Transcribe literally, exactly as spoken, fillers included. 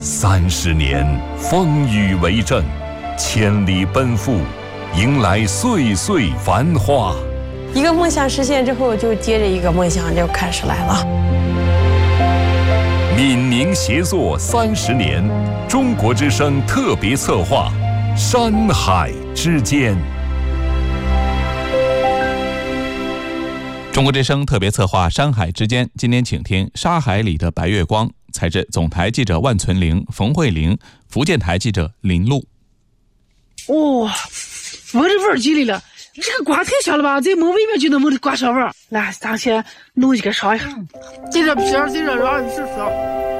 三十年风雨为证，千里奔赴，迎来岁岁繁华。 一个梦想实现之后，就接着一个梦想就开始来了。 闽宁协作三十年，中国之声特别策划，山海之间。 中国之声特别策划《山海之间》，今天请听《沙海里的白月光》，采自总台记者万存玲、冯慧玲，福建台记者林璐。 哇、哦，闻着味儿进来了，这个瓜太小了吧？再闻外面就能闻到瓜小味儿。来，咱先弄一个烧一下，这个皮儿，这个瓤是说。